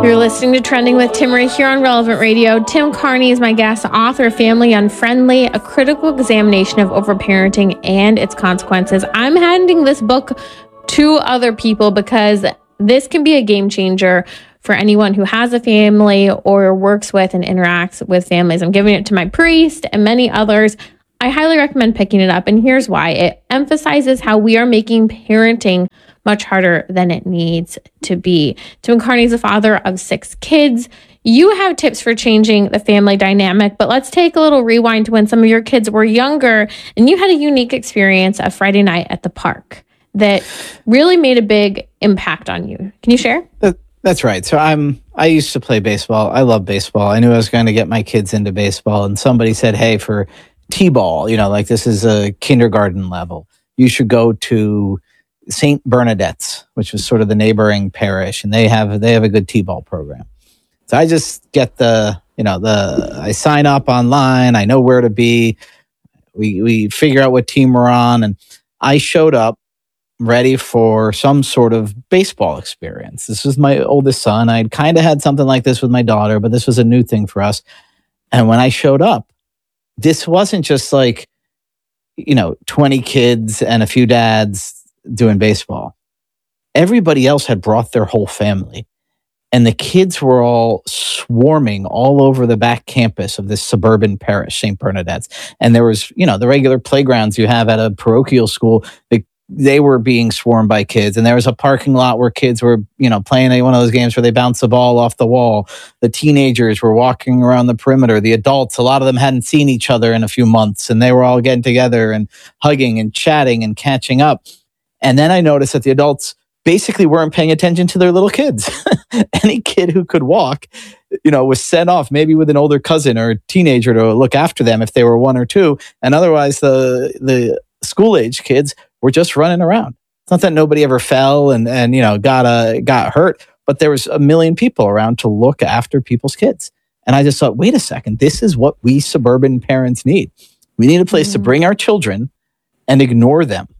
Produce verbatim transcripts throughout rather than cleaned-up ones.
You're listening to Trending with Tim right here on Relevant Radio. Tim Carney is my guest, author of Family Unfriendly, a critical examination of overparenting and its consequences. I'm handing this book to other people because this can be a game changer for anyone who has a family or works with and interacts with families. I'm giving it to my priest and many others. I highly recommend picking it up, and here's why. It emphasizes how we are making parenting much harder than it needs to be. Tim Carney is a father of six kids. You have tips for changing the family dynamic, but let's take a little rewind to when some of your kids were younger and you had a unique experience a Friday night at the park that really made a big impact on you. Can you share? That, that's right. So I'm, I used to play baseball. I love baseball. I knew I was going to get my kids into baseball, and somebody said, hey, for T-ball, you know, like this is a kindergarten level, you should go to Saint Bernadette's, which was sort of the neighboring parish, and they have they have a good T-ball program. So I just get the, you know, the I sign up online, I know where to be, we we figure out what team we're on, and I showed up ready for some sort of baseball experience. This was my oldest son. I'd kind of had something like this with my daughter, but this was a new thing for us. And when I showed up, this wasn't just like, you know, twenty kids and a few dads doing baseball. Everybody else had brought their whole family, and the kids were all swarming all over the back campus of this suburban parish, Saint Bernadette's. And there was, you know, the regular playgrounds you have at a parochial school, the, they were being swarmed by kids. And there was a parking lot where kids were, you know, playing one of those games where they bounce the ball off the wall. The teenagers were walking around the perimeter. The adults, a lot of them hadn't seen each other in a few months, and they were all getting together and hugging and chatting and catching up. And then I noticed that the adults basically weren't paying attention to their little kids. Any kid who could walk, you know, was sent off maybe with an older cousin or a teenager to look after them if they were one or two. And otherwise, the the school-age kids were just running around. It's not that nobody ever fell and, and you know, got a, got hurt, but there was a million people around to look after people's kids. And I just thought, wait a second, this is what we suburban parents need. We need a place mm-hmm. to bring our children and ignore them.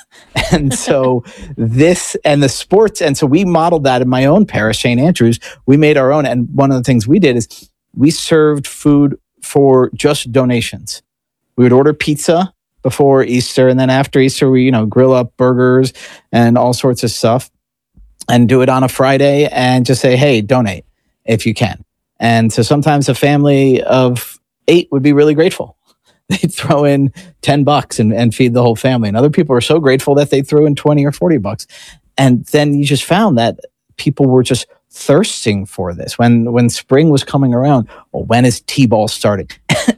And so this and the sports, and so we modeled that in my own parish, Saint Andrews. We made our own, and one of the things we did is we served food for just donations. We would order pizza before Easter, and then after Easter, we, you know, grill up burgers and all sorts of stuff, and do it on a Friday, and just say, hey, donate if you can. And so sometimes a family of eight would be really grateful. They'd throw in ten bucks and, and feed the whole family. And other people were so grateful that they threw in twenty or forty bucks. And then you just found that people were just thirsting for this. When when spring was coming around, well, when is T-ball starting?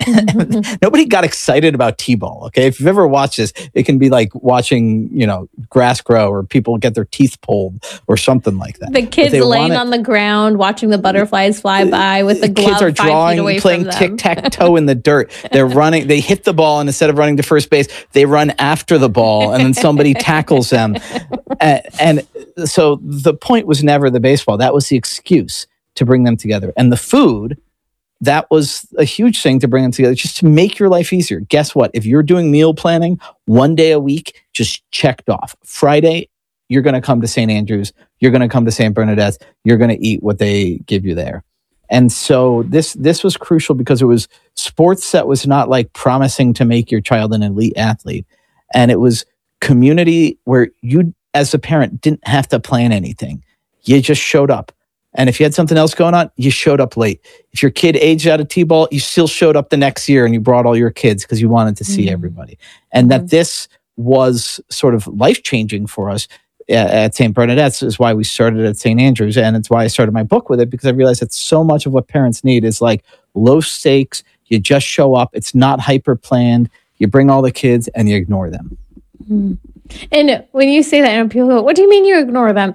Nobody got excited about T-ball, okay? If you've ever watched this, it can be like watching, you know, grass grow or people get their teeth pulled or something like that. The kids laying on the ground watching the butterflies fly by with the glove kids are drawing, five feet away playing from them. tic-tac-toe in the dirt. They're running, they hit the ball, and instead of running to first base, they run after the ball, and then somebody tackles them. And, and so the point was never the baseball. That was the excuse to bring them together. And the food, that was a huge thing to bring them together, just to make your life easier. Guess what? If you're doing meal planning one day a week, just checked off. Friday, you're going to come to Saint Andrews. You're going to come to Saint Bernadette's. You're going to eat what they give you there. And so this this was crucial because it was sports that was not like promising to make your child an elite athlete. And it was community where you, as a parent, didn't have to plan anything. You just showed up. And if you had something else going on, you showed up late. If your kid aged out of T-ball, you still showed up the next year and you brought all your kids because you wanted to see mm-hmm. everybody. And mm-hmm. that this was sort of life-changing for us at Saint Bernadette's is why we started at Saint Andrews. And it's why I started my book with it, because I realized that so much of what parents need is like low stakes. You just show up. It's not hyper-planned. You bring all the kids and you ignore them. Mm-hmm. And when you say that, and people go, what do you mean you ignore them?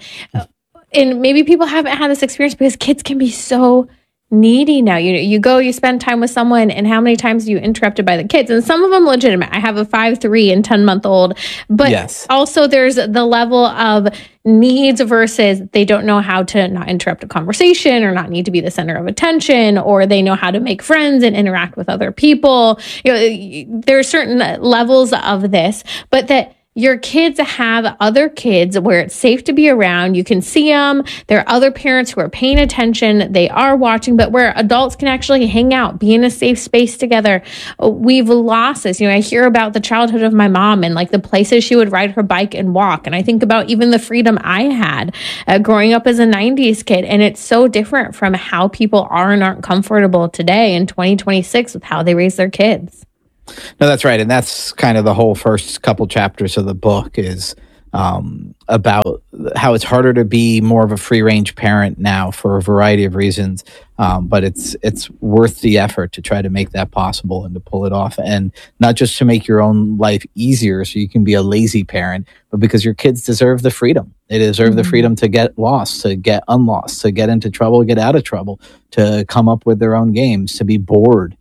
And maybe people haven't had this experience because kids can be so needy now. You you go, you spend time with someone, and how many times are you interrupted by the kids? And some of them legitimate. I have a five, three, and ten-month-old. But yes. Also there's the level of needs versus they don't know how to not interrupt a conversation or not need to be the center of attention, or they know how to make friends and interact with other people. You know, there are certain levels of this, but that your kids have other kids where it's safe to be around. You can see them. There are other parents who are paying attention. They are watching, but where adults can actually hang out, be in a safe space together. We've lost this. You know, I hear about the childhood of my mom and like the places she would ride her bike and walk. And I think about even the freedom I had uh, growing up as a nineties kid. And it's so different from how people are and aren't comfortable today in twenty twenty-six with how they raise their kids. No, that's right. And that's kind of the whole first couple chapters of the book is um, about how it's harder to be more of a free range parent now for a variety of reasons. Um, but it's it's worth the effort to try to make that possible and to pull it off. And not just to make your own life easier so you can be a lazy parent, but because your kids deserve the freedom. They deserve mm-hmm. the freedom to get lost, to get unlost, to get into trouble, get out of trouble, to come up with their own games, to be bored.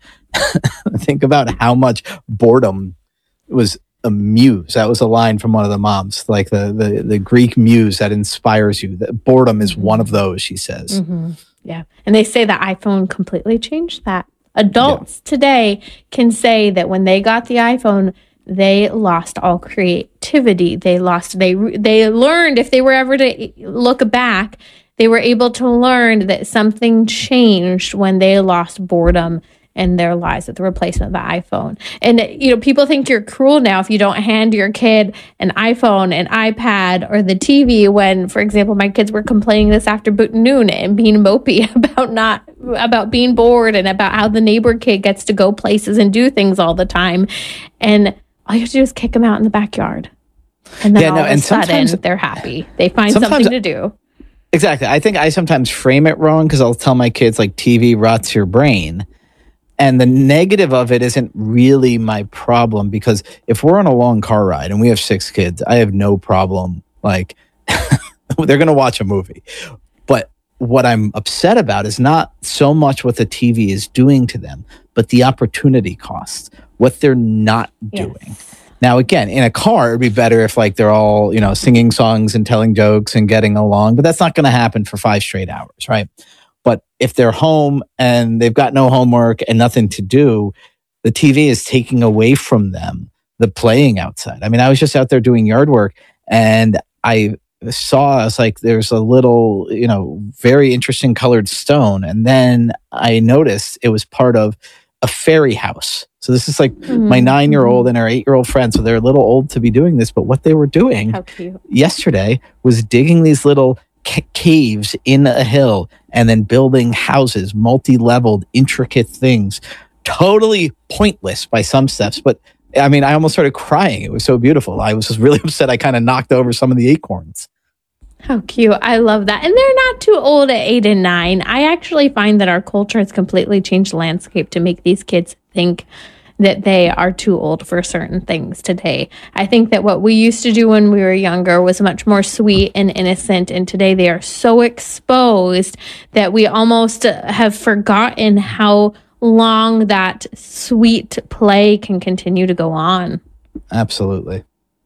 Think about how much boredom was a muse. That was a line from one of the moms, like the the, the Greek muse that inspires you. That boredom is one of those, she says. Mm-hmm. Yeah. And they say the iPhone completely changed that. Adults yeah. today can say that when they got the iPhone, they lost all creativity. They lost, they they learned, if they were ever to look back, they were able to learn that something changed when they lost boredom in their lives with the replacement of the iPhone. And, you know, people think you're cruel now if you don't hand your kid an iPhone, an iPad, or the T V when, for example, my kids were complaining this after noon and being mopey about not, about being bored and about how the neighbor kid gets to go places and do things all the time. And all you have to do is kick them out in the backyard. And then yeah, all no, of a sudden they're happy. They find something to do. Exactly. I think I sometimes frame it wrong because I'll tell my kids like T V rots your brain. And the negative of it isn't really my problem because if we're on a long car ride and we have six kids, I have no problem. Like they're going to watch a movie. But what I'm upset about is not so much what the T V is doing to them, but the opportunity cost, what they're not yes. doing. Now, again, in a car, it'd be better if like they're all, you know, singing songs and telling jokes and getting along, but that's not going to happen for five straight hours, right? But if they're home and they've got no homework and nothing to do, the T V is taking away from them the playing outside. I mean, I was just out there doing yard work and I saw, I was like, there's a little, you know, very interesting colored stone. And then I noticed it was part of a fairy house. So this is like mm-hmm. my nine-year-old and our eight-year-old friend. So they're a little old to be doing this, but what they were doing yesterday was digging these little ca- caves in a hill and then building houses, multi-leveled, intricate things, totally pointless by some steps. But I mean, I almost started crying. It was so beautiful. I was just really upset. I kind of knocked over some of the acorns. How cute. I love that. And they're not too old at eight and nine. I actually find that our culture has completely changed the landscape to make these kids think that they are too old for certain things today. I think that what we used to do when we were younger was much more sweet and innocent, and today they are so exposed that we almost have forgotten how long that sweet play can continue to go on. Absolutely.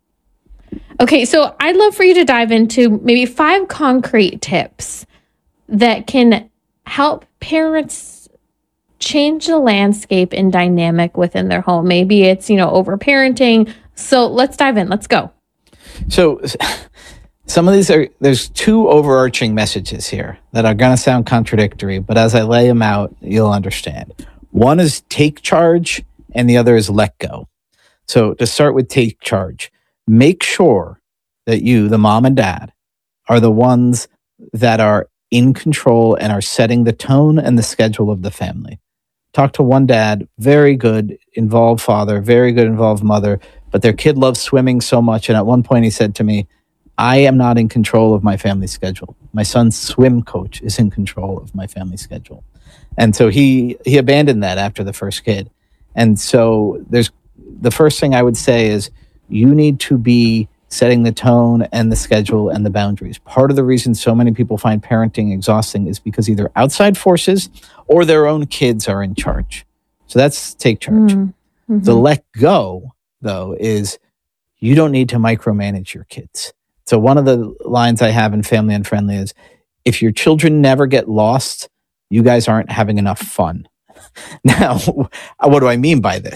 Okay, so I'd love for you to dive into maybe five concrete tips that can help parents change the landscape and dynamic within their home. Maybe it's, you know, overparenting. So let's dive in. Let's go. So some of these are, there's two overarching messages here that are going to sound contradictory, but as I lay them out, you'll understand. One is take charge and the other is let go. So to start with take charge, make sure that you, the mom and dad, are the ones that are in control and are setting the tone and the schedule of the family. Talk to one dad, very good, involved father, very good, involved mother, but their kid loves swimming so much. And at one point he said to me, I am not in control of my family schedule. My son's swim coach is in control of my family schedule. And so he he abandoned that after the first kid. And so there's the first thing I would say is you need to be setting the tone and the schedule and the boundaries. Part of the reason so many people find parenting exhausting is because either outside forces or their own kids are in charge. So that's take charge. Mm-hmm. The let go, though, is you don't need to micromanage your kids. So one of the lines I have in Family Unfriendly is, if your children never get lost, you guys aren't having enough fun. Now, what do I mean by this?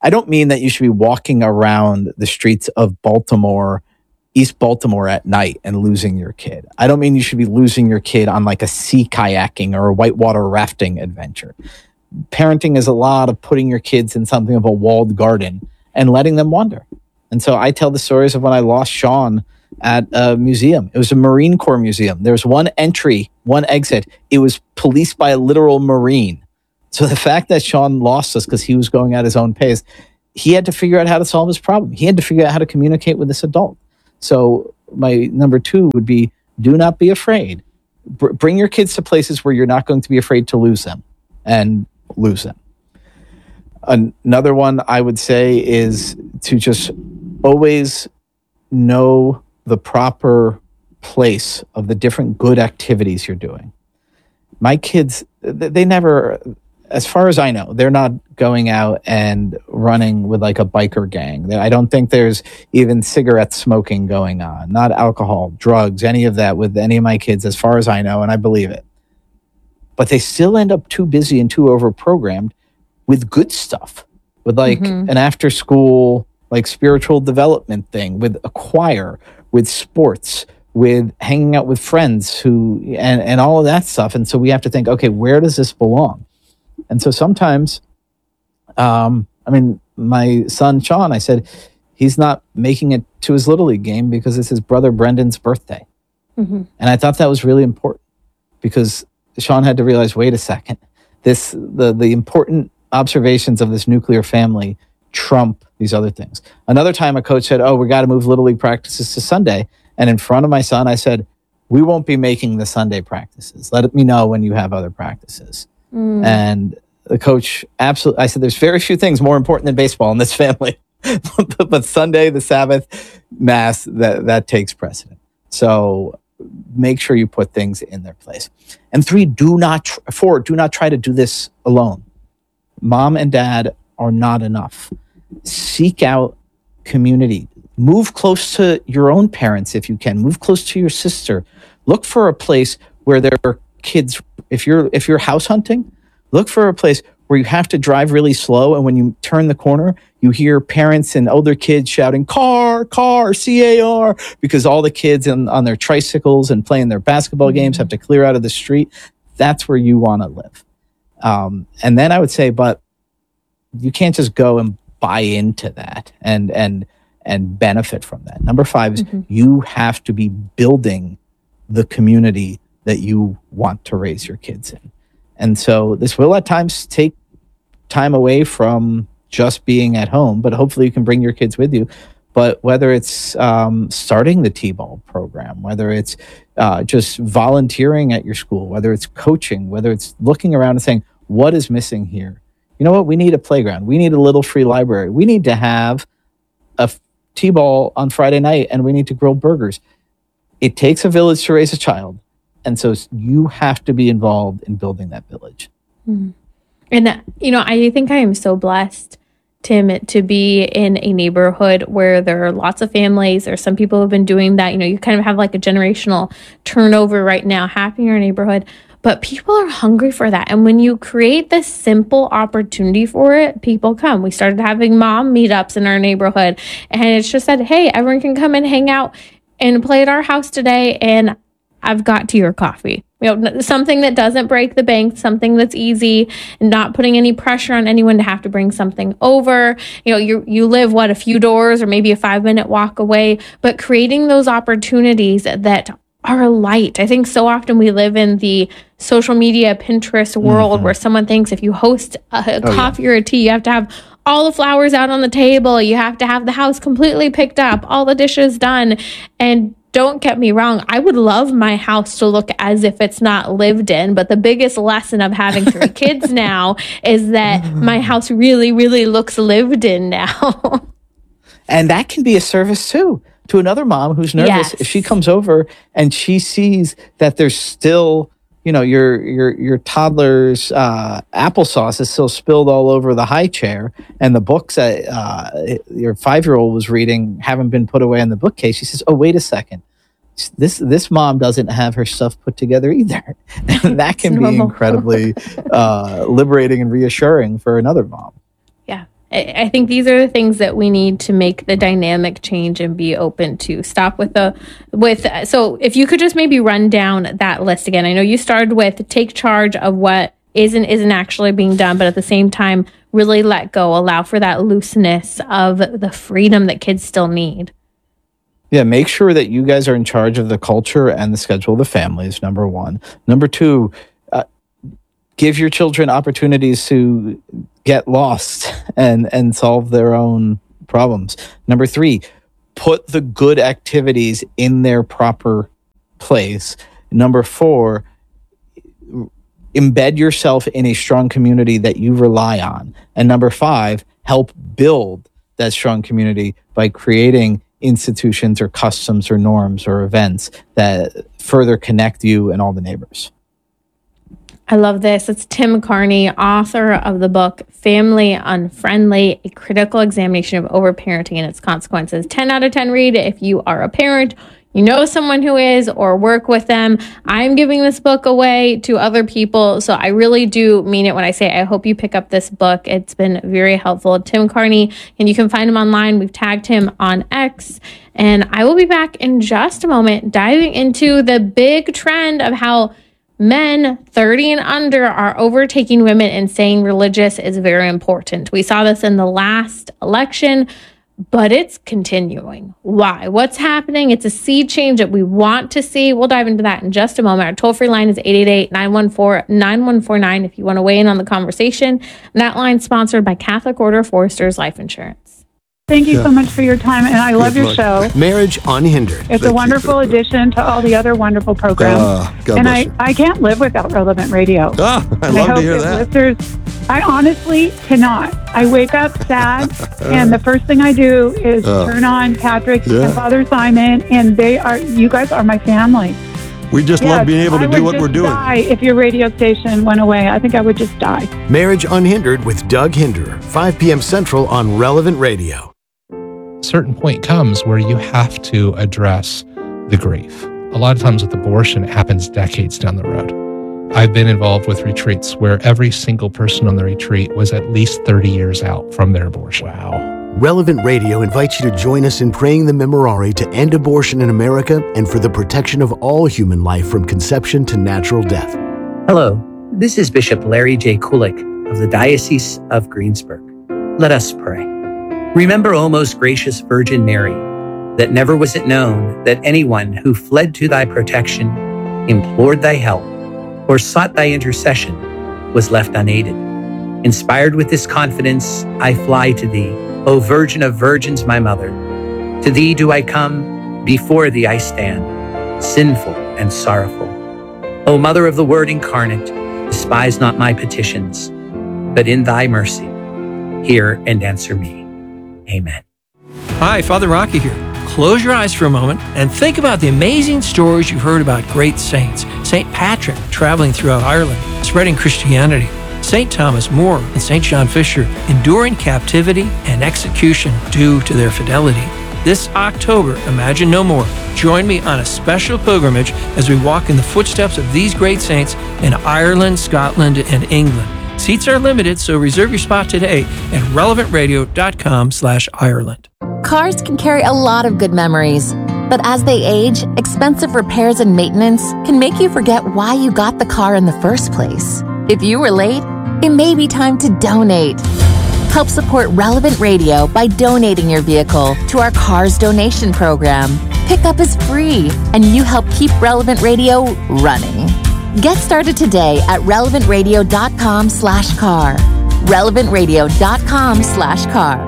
I don't mean that you should be walking around the streets of Baltimore, East Baltimore at night and losing your kid. I don't mean you should be losing your kid on like a sea kayaking or a whitewater rafting adventure. Parenting is a lot of putting your kids in something of a walled garden and letting them wander. And so I tell the stories of when I lost Sean at a museum. It was a Marine Corps museum. There was one entry, one exit. It was policed by a literal Marine. So the fact that Sean lost us because he was going at his own pace, he had to figure out how to solve his problem. He had to figure out how to communicate with this adult. So my number two would be, do not be afraid. Br- bring your kids to places where you're not going to be afraid to lose them and lose them. Another one I would say is to just always know the proper place of the different good activities you're doing. My kids, they never, as far as I know, they're not going out and running with like a biker gang. I don't think there's even cigarette smoking going on, not alcohol, drugs, any of that with any of my kids, as far as I know, and I believe it. But they still end up too busy and too overprogrammed with good stuff, with like mm-hmm. an after school, like spiritual development thing, with a choir, with sports, with hanging out with friends who, and, and all of that stuff. And so we have to think, okay, where does this belong? And so sometimes, um, I mean, my son, Sean, I said, he's not making it to his Little League game because it's his brother Brendan's birthday. Mm-hmm. And I thought that was really important because Sean had to realize, wait a second, this, the, the important observations of this nuclear family trump these other things. Another time a coach said, oh, we got to move Little League practices to Sunday. And in front of my son, I said, we won't be making the Sunday practices. Let me know when you have other practices. Mm. And the coach absolutely, I said, there's very few things more important than baseball in this family. but, but Sunday, the Sabbath, Mass, that, that takes precedent. So make sure you put things in their place. And three, do not, tr- four, do not try to do this alone. Mom and dad are not enough. Seek out community. Move close to your own parents if you can. Move close to your sister. Look for a place where there are kids. If you're if you're house hunting, look for a place where you have to drive really slow, and when you turn the corner, you hear parents and older kids shouting, car, car, C A R, because all the kids on, on their tricycles and playing their basketball mm-hmm. games have to clear out of the street. That's where you want to live. Um, and then I would say, but you can't just go and buy into that and and and benefit from that. Number five is mm-hmm. you have to be building the community that you want to raise your kids in. And so this will at times take time away from just being at home, but hopefully you can bring your kids with you. But whether it's um, starting the T-ball program, whether it's uh, just volunteering at your school, whether it's coaching, whether it's looking around and saying, what is missing here? You know what? We need a playground. We need a little free library. We need to have a T-ball on Friday night, and we need to grill burgers. It takes a village to raise a child. And so you have to be involved in building that village. Mm-hmm. And, uh, you know, I think I am so blessed, Tim, to be in a neighborhood where there are lots of families, or some people have been doing that. You know, you kind of have like a generational turnover right now happening in your neighborhood, but people are hungry for that. And when you create this simple opportunity for it, people come. We started having mom meetups in our neighborhood, and it's just said, hey, everyone can come and hang out and play at our house today, and I've got tea or coffee. You know, something that doesn't break the bank, something that's easy, and not putting any pressure on anyone to have to bring something over. You know, you you live, what, a few doors or maybe a five minute walk away, but creating those opportunities that are light. I think so often we live in the social media, Pinterest world mm-hmm. where someone thinks if you host a, a oh, coffee yeah. or a tea, you have to have all the flowers out on the table. You have to have the house completely picked up, all the dishes done. And don't get me wrong, I would love my house to look as if it's not lived in, but the biggest lesson of having three kids now is that my house really, really looks lived in now. And that can be a service too, to another mom who's nervous. Yes. If she comes over and she sees that there's still, you know, your your your toddler's uh, applesauce is still spilled all over the high chair, and the books that uh, your five-year-old was reading haven't been put away in the bookcase. She says, "Oh, wait a second, this this mom doesn't have her stuff put together either," and that can be incredibly uh, liberating and reassuring for another mom. Yeah, I, I think these are the things that we need to make the dynamic change and be open to. Stop with the, with, so if you could just maybe run down that list again. I know you started with take charge of what isn't isn't actually being done, but at the same time, really let go, allow for that looseness of the freedom that kids still need. Yeah, make sure that you guys are in charge of the culture and the schedule of the families, number one. Number two, uh, give your children opportunities to get lost and, and solve their own problems. Number three, put the good activities in their proper place. Number four, embed yourself in a strong community that you rely on. And number five, help build that strong community by creating institutions or customs or norms or events that further connect you and all the neighbors. I love this. It's Tim Carney, author of the book Family Unfriendly, a critical examination of overparenting and its consequences. ten out of ten read if you are a parent, you know someone who is, or work with them. I'm giving this book away to other people, so I really do mean it when I say I hope you pick up this book. It's been very helpful. Tim Carney, and you can find him online. We've tagged him on X, and I will be back in just a moment diving into the big trend of how men thirty and under are overtaking women and saying religious is very important. We saw this in the last election, but it's continuing. Why? What's happening? It's a sea change that we want to see. We'll dive into that in just a moment. Our toll-free line is eight eight eight, nine one four, nine one four nine if you want to weigh in on the conversation. And that line is sponsored by Catholic Order Foresters Life Insurance. Thank you yeah. so much for your time, and I Good love your luck. show. Marriage Unhindered. It's Thank a wonderful addition to all the other wonderful programs. Uh, God and I, I can't live without Relevant Radio. Ah, I and love I hope to hear that. that. Listeners, I honestly cannot. I wake up sad, and the first thing I do is uh, turn on Patrick yeah. and Father Simon, and they are, you guys are my family. We just yes, love being able to I do what we're doing. Die if your radio station went away. I think I would just die. Marriage Unhindered with Doug Hinderer, five p.m. Central on Relevant Radio. A certain point comes where you have to address the grief. A lot of times with abortion, it happens decades down the road. I've been involved with retreats where every single person on the retreat was at least thirty years out from their abortion. Wow. Relevant Radio invites you to join us in praying the Memorare to end abortion in America and for the protection of all human life from conception to natural death. Hello, this is Bishop Larry J. Kulik of the Diocese of Greensburg. Let us pray. Remember, O most gracious Virgin Mary, that never was it known that anyone who fled to thy protection, implored thy help, or sought thy intercession was left unaided. Inspired with this confidence, I fly to thee, O Virgin of Virgins, my mother. To thee do I come, before thee I stand, sinful and sorrowful. O Mother of the Word incarnate, despise not my petitions, but in thy mercy, hear and answer me. Amen. Hi, Father Rocky here. Close your eyes for a moment and think about the amazing stories you've heard about great saints. Saint Patrick traveling throughout Ireland, spreading Christianity. Saint Thomas More and Saint John Fisher enduring captivity and execution due to their fidelity. This October, Imagine No More. Join me on a special pilgrimage as we walk in the footsteps of these great saints in Ireland, Scotland, and England. Seats are limited, so reserve your spot today at relevant radio dot com slash Ireland. Cars can carry a lot of good memories, but as they age, expensive repairs and maintenance can make you forget why you got the car in the first place. If you were late, it may be time to donate. Help support Relevant Radio by donating your vehicle to our Cars Donation Program. Pickup is free, and you help keep Relevant Radio running. Get started today at relevant radio dot com slash car. relevant radio dot com slash car.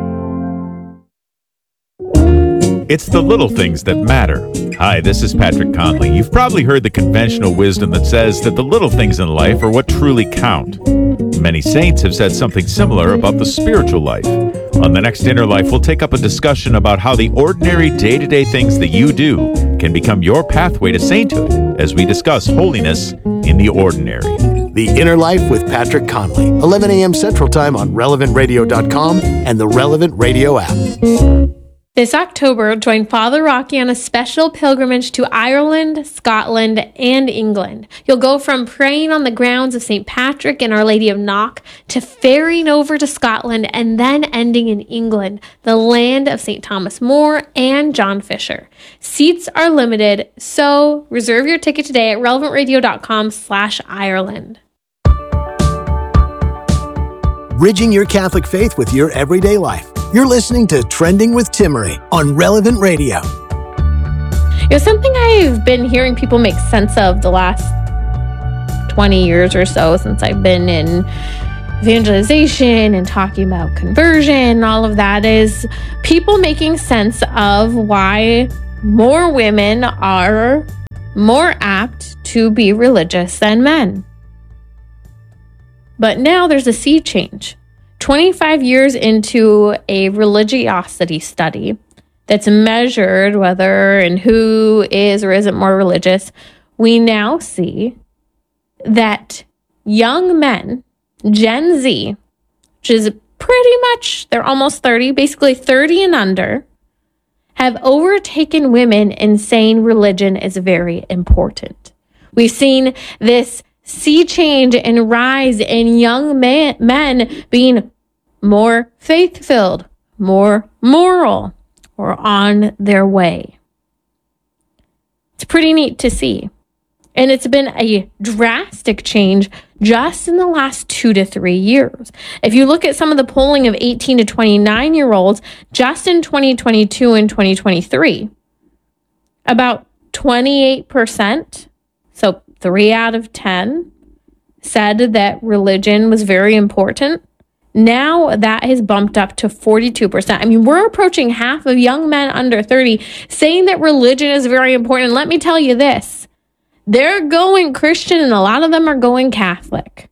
It's the little things that matter. Hi, this is Patrick Conley. You've probably heard the conventional wisdom that says that the little things in life are what truly count. Many saints have said something similar about the spiritual life. On the next Inner Life, we'll take up a discussion about how the ordinary day-to-day things that you do can become your pathway to sainthood as we discuss holiness in the ordinary. The Inner Life with Patrick Conley, eleven a.m. Central Time on relevant radio dot com and the Relevant Radio app. This October, join Father Rocky on a special pilgrimage to Ireland, Scotland, and England. You'll go from praying on the grounds of Saint Patrick and Our Lady of Knock to ferrying over to Scotland and then ending in England, the land of Saint Thomas More and John Fisher. Seats are limited, so reserve your ticket today at relevantradio.com slash Ireland. Bridging your Catholic faith with your everyday life. You're listening to Trending with Timmerie on Relevant Radio. You know, something I've been hearing people make sense of the last twenty years or so since I've been in evangelization and talking about conversion and all of that is people making sense of why more women are more apt to be religious than men. But now there's a sea change. twenty-five years into a religiosity study that's measured whether and who is or isn't more religious, we now see that young men, Gen Z, which is pretty much, they're almost thirty, basically thirty and under, have overtaken women in saying religion is very important. We've seen this sea change and rise in young man, men being more faith-filled, more moral, or on their way. It's pretty neat to see. And it's been a drastic change just in the last two to three years. If you look at some of the polling of eighteen to twenty-nine-year-olds, just in twenty twenty-two and twenty twenty-three, about twenty-eight percent, so three out of ten, said that religion was very important. Now that has bumped up to forty-two percent. I mean, we're approaching half of young men under thirty saying that religion is very important. And let me tell you this, they're going Christian and a lot of them are going Catholic.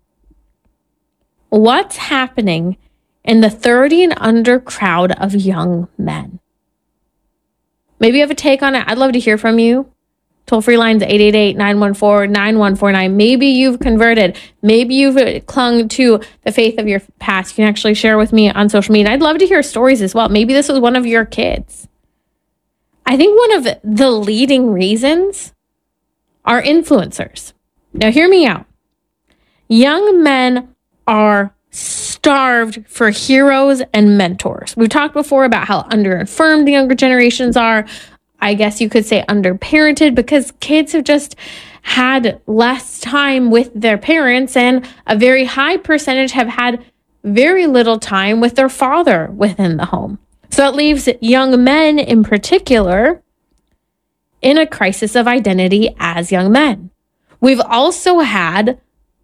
What's happening in the thirty and under crowd of young men? Maybe you have a take on it. I'd love to hear from you. Toll-free lines eight eight eight, nine one four, nine one four nine. Maybe you've converted. Maybe you've clung to the faith of your past. You can actually share with me on social media. I'd love to hear stories as well. Maybe this was one of your kids. I think one of the leading reasons are influencers. Now, hear me out. Young men are starved for heroes and mentors. We've talked before about how underinformed the younger generations are. I guess you could say underparented because kids have just had less time with their parents, and a very high percentage have had very little time with their father within the home. So it leaves young men in particular in a crisis of identity as young men. We've also had,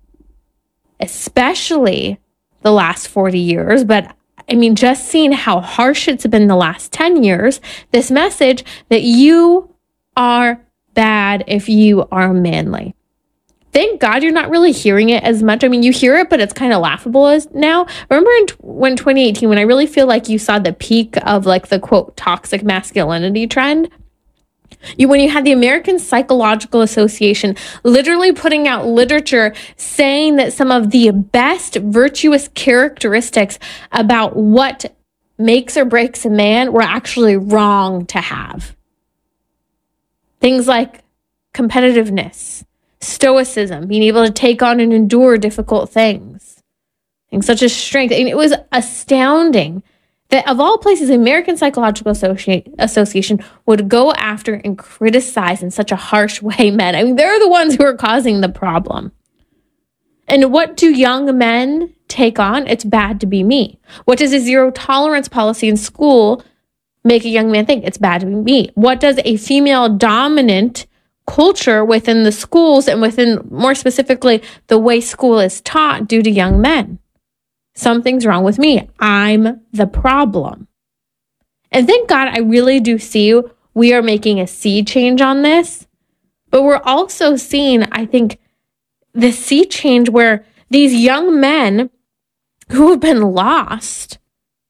especially the last forty years, but I mean, just seeing how harsh it's been the last ten years, this message that you are bad if you are manly. Thank God you're not really hearing it as much. I mean, you hear it, but it's kind of laughable as now. Remember in when twenty eighteen, when I really feel like you saw the peak of like the quote toxic masculinity trend? You, when you had the American Psychological Association literally putting out literature saying that some of the best virtuous characteristics about what makes or breaks a man were actually wrong to have. Things like competitiveness, stoicism, being able to take on and endure difficult things, things such as strength. And it was astounding that of all places, the American Psychological Associ- Association would go after and criticize in such a harsh way men. I mean, they're the ones who are causing the problem. And what do young men take on? It's bad to be me. What does a zero tolerance policy in school make a young man think? It's bad to be me. What does a female dominant culture within the schools and within, more specifically, the way school is taught do to young men? Something's wrong with me. I'm the problem. And thank God I really do see we are making a sea change on this. But we're also seeing, I think, the sea change where these young men who have been lost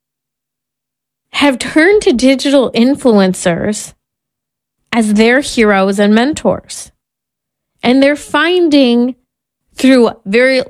have turned to digital influencers as their heroes and mentors. And they're finding through very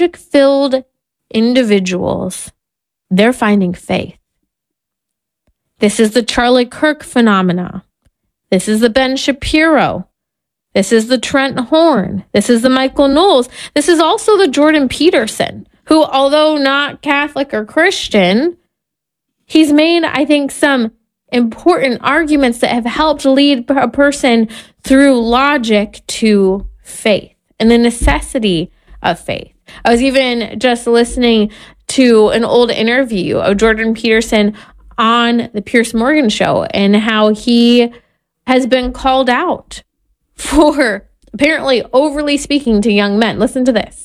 logic-filled individuals, they're finding faith. This is the Charlie Kirk phenomena. This is the Ben Shapiro. This is the Trent Horn. This is the Michael Knowles. This is also the Jordan Peterson, who, although not Catholic or Christian, he's made, I think, some important arguments that have helped lead a person through logic to faith and the necessity of faith. I was even just listening to an old interview of Jordan Peterson on the Piers Morgan show and how he has been called out for apparently overly speaking to young men. Listen to this.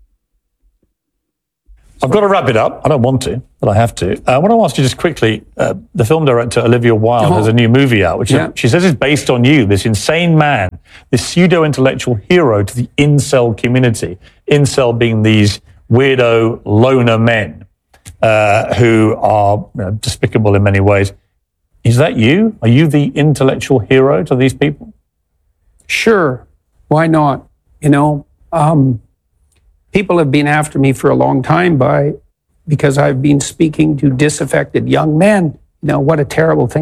I've got to wrap it up. I don't want to, but I have to. Uh, I want to ask you just quickly, uh, the film director Olivia Wilde oh. has a new movie out, which yeah. is, she says is based on you, this insane man, this pseudo-intellectual hero to the incel community. Incel being these weirdo loner men uh, who are you know, despicable in many ways. Is that you? Are you the intellectual hero to these people? Sure. Why not? You know, um, people have been after me for a long time by because I've been speaking to disaffected young men. You know, what a terrible thing.